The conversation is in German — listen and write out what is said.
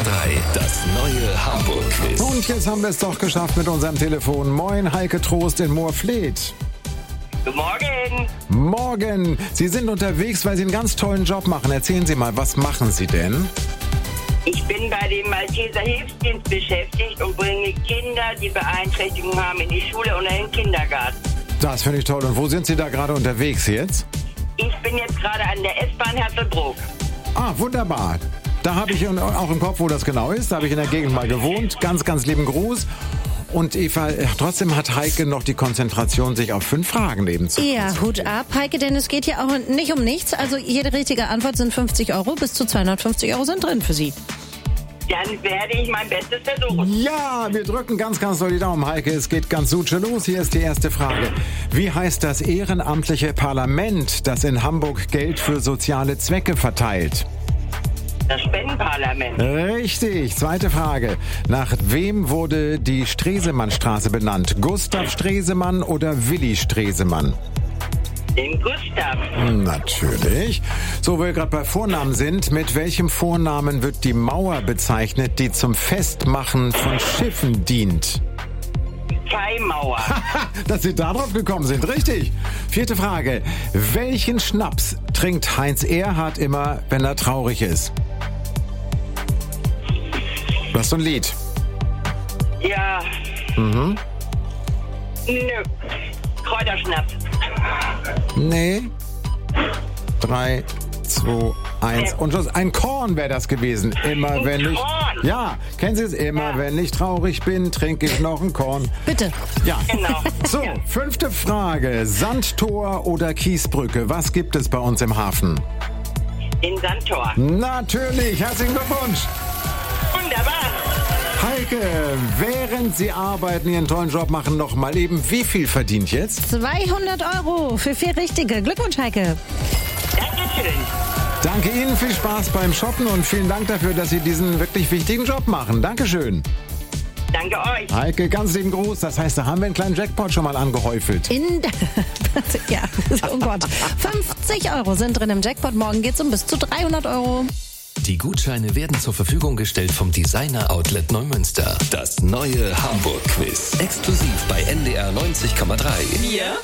das neue Hamburg-Quiz. Und jetzt haben wir es doch geschafft mit unserem Telefon. Moin, Heike Trost in Moorfleet. Guten Morgen. Morgen. Sie sind unterwegs, weil Sie einen ganz tollen Job machen. Erzählen Sie mal, was machen Sie denn? Ich bin bei dem Malteser Hilfsdienst beschäftigt und bringe Kinder, die Beeinträchtigungen haben, in die Schule oder in den Kindergarten. Das finde ich toll. Und wo sind Sie da gerade unterwegs jetzt? Ich bin jetzt gerade an der S-Bahn Herzelbruck. Ah, wunderbar. Da habe ich auch im Kopf, wo das genau ist. Da habe ich in der Gegend mal gewohnt. Ganz, ganz lieben Gruß. Und Eva, trotzdem hat Heike noch die Konzentration, sich auf 5 Fragen eben zu Ja, Hut ab, Heike, denn es geht ja auch nicht um nichts. Also jede richtige Antwort sind 50 Euro, bis zu 250 Euro sind drin für Sie. Dann werde ich mein Bestes versuchen. Ja, wir drücken ganz, ganz doll die Daumen, Heike. Es geht ganz suche los. Hier ist die erste Frage. Wie heißt das ehrenamtliche Parlament, das in Hamburg Geld für soziale Zwecke verteilt? Das Spendenparlament. Richtig. Zweite Frage. Nach wem wurde die Stresemannstraße benannt? Gustav Stresemann oder Willi Stresemann? Den Gustav. Natürlich. So, wo wir gerade bei Vornamen sind, mit welchem Vornamen wird die Mauer bezeichnet, die zum Festmachen von Schiffen dient? Kaimauer. Dass Sie darauf gekommen sind, richtig. 4. Frage. Welchen Schnaps trinkt Heinz Erhardt immer, wenn er traurig ist? Das ist so ein Lied. Ja. Mhm. Nö. Kräuterschnaps. Nee. 3, 2, 1. Und Schluss. Ein Korn wäre das gewesen. Immer Ein wenn ich... Korn? Ja, kennen Sie es? Immer wenn ich traurig bin, trinke ich noch ein Korn. Bitte. Ja. Genau. So, 5. Frage. Sandtor oder Kiesbrücke? Was gibt es bei uns im Hafen? Den Sandtor. Natürlich. Herzlichen Glückwunsch. Wunderbar. Heike, während Sie arbeiten, Ihren tollen Job machen, noch mal eben, wie viel verdient jetzt? 200 Euro für 4 Richtige. Glückwunsch, Heike. Dankeschön. Danke Ihnen, viel Spaß beim Shoppen und vielen Dank dafür, dass Sie diesen wirklich wichtigen Job machen. Dankeschön. Danke euch. Heike, ganz lieben Gruß. Das heißt, da haben wir einen kleinen Jackpot schon mal angehäufelt. Ja, oh Gott. 50 Euro sind drin im Jackpot. Morgen geht's um bis zu 300 Euro. Die Gutscheine werden zur Verfügung gestellt vom Designer Outlet Neumünster. Das neue Hamburg-Quiz. Exklusiv bei NDR 90,3. Ja.